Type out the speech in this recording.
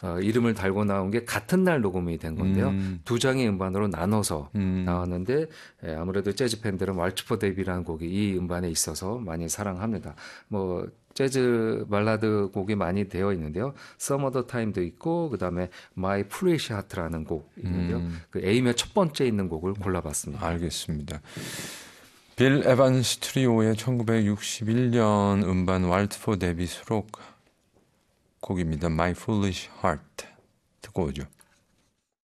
이름을 달고 나온 게 같은 날 녹음이 된 건데요. 두 장의 음반으로 나눠서 나왔는데 아무래도 재즈 팬들은 왈츠 포 데뷔라는 곡이 이 음반에 있어서 많이 사랑합니다. 뭐 재즈 발라드 곡이 많이 되어 있는데요. Some Other Time도 있고 그다음에 My Foolish Heart라는 곡 있는데요. 그 A면 첫 번째 있는 곡을 골라봤습니다. 알겠습니다. 빌 에반스 트리오의 1961년 음반 왈츠 포 데뷔 수록 곡입니다. My Foolish Heart 듣고 오죠.